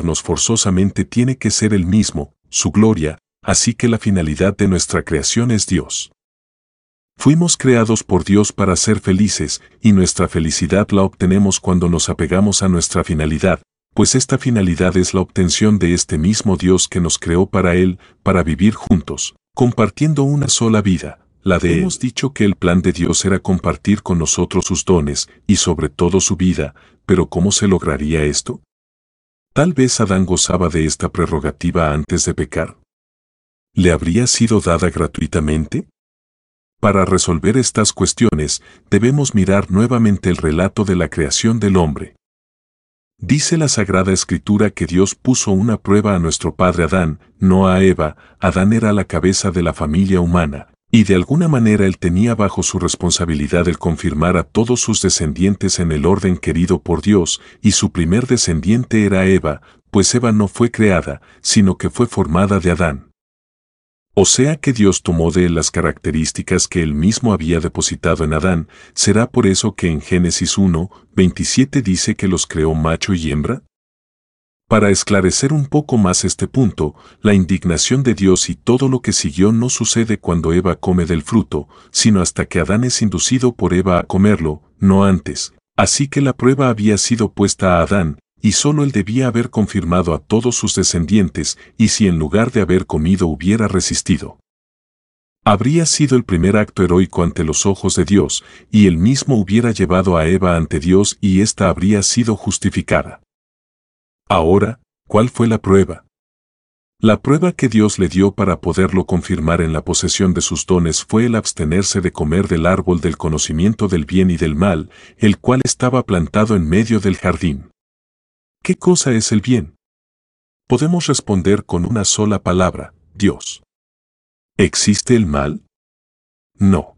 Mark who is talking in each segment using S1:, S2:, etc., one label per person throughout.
S1: crearnos forzosamente tiene que ser el mismo, su gloria, así que la finalidad de nuestra creación es Dios. Fuimos creados por Dios para ser felices, y nuestra felicidad la obtenemos cuando nos apegamos a nuestra finalidad, pues esta finalidad es la obtención de este mismo Dios que nos creó para Él, para vivir juntos, compartiendo una sola vida, la de Él. Hemos dicho que el plan de Dios era compartir con nosotros sus dones, y sobre todo su vida, pero ¿cómo se lograría esto? Tal vez Adán gozaba de esta prerrogativa antes de pecar. ¿Le habría sido dada gratuitamente? Para resolver estas cuestiones, debemos mirar nuevamente el relato de la creación del hombre. Dice la Sagrada Escritura que Dios puso una prueba a nuestro padre Adán, no a Eva. Adán era la cabeza de la familia humana, y de alguna manera él tenía bajo su responsabilidad el confirmar a todos sus descendientes en el orden querido por Dios, y su primer descendiente era Eva, pues Eva no fue creada, sino que fue formada de Adán. O sea que Dios tomó de él las características que él mismo había depositado en Adán. ¿Será por eso que en Génesis 1:27 dice que los creó macho y hembra? Para esclarecer un poco más este punto, la indignación de Dios y todo lo que siguió no sucede cuando Eva come del fruto, sino hasta que Adán es inducido por Eva a comerlo, no antes. Así que la prueba había sido puesta a Adán, y solo él debía haber confirmado a todos sus descendientes, y si en lugar de haber comido hubiera resistido, habría sido el primer acto heroico ante los ojos de Dios, y él mismo hubiera llevado a Eva ante Dios y ésta habría sido justificada. Ahora, ¿cuál fue la prueba? La prueba que Dios le dio para poderlo confirmar en la posesión de sus dones fue el abstenerse de comer del árbol del conocimiento del bien y del mal, el cual estaba plantado en medio del jardín. ¿Qué cosa es el bien? Podemos responder con una sola palabra: Dios. ¿Existe el mal? No.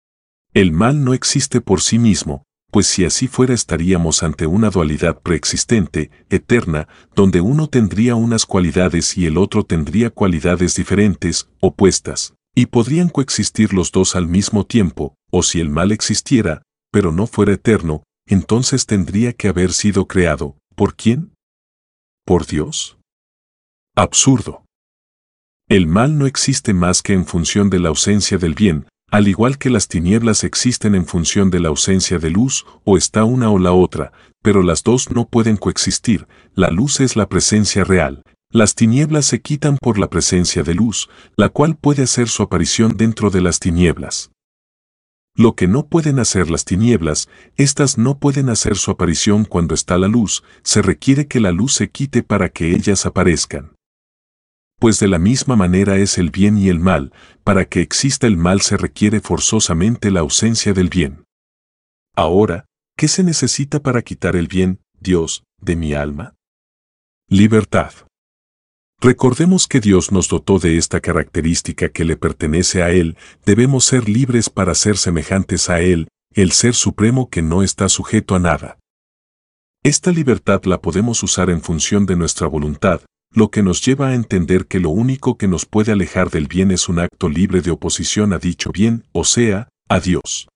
S1: El mal no existe por sí mismo, pues si así fuera estaríamos ante una dualidad preexistente, eterna, donde uno tendría unas cualidades y el otro tendría cualidades diferentes, opuestas, y podrían coexistir los dos al mismo tiempo, o si el mal existiera, pero no fuera eterno, entonces tendría que haber sido creado. ¿Por quién? ¿Por Dios? Absurdo. El mal no existe más que en función de la ausencia del bien, al igual que las tinieblas existen en función de la ausencia de luz, o está una o la otra, pero las dos no pueden coexistir. La luz es la presencia real. Las tinieblas se quitan por la presencia de luz, la cual puede hacer su aparición dentro de las tinieblas. Lo que no pueden hacer las tinieblas, estas no pueden hacer su aparición cuando está la luz, se requiere que la luz se quite para que ellas aparezcan. Pues de la misma manera es el bien y el mal, para que exista el mal se requiere forzosamente la ausencia del bien. Ahora, ¿qué se necesita para quitar el bien, Dios, de mi alma? Libertad. Recordemos que Dios nos dotó de esta característica que le pertenece a Él, debemos ser libres para ser semejantes a Él, el Ser Supremo que no está sujeto a nada. Esta libertad la podemos usar en función de nuestra voluntad, lo que nos lleva a entender que lo único que nos puede alejar del bien es un acto libre de oposición a dicho bien, o sea, a Dios.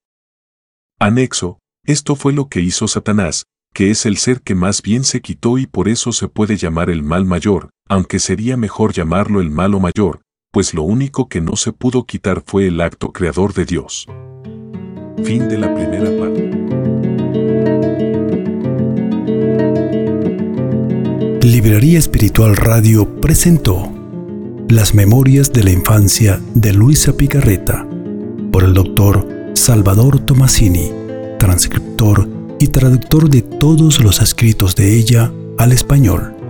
S1: Anexo, esto fue lo que hizo Satanás, que es el ser que más bien se quitó y por eso se puede llamar el mal mayor, aunque sería mejor llamarlo el malo mayor, pues lo único que no se pudo quitar fue el acto creador de Dios. Fin de la primera parte.
S2: Librería Espiritual Radio presentó Las Memorias de la Infancia de Luisa Picarreta, por el Dr. Salvador Tomasini, transcriptor y traductor de todos los escritos de ella al español.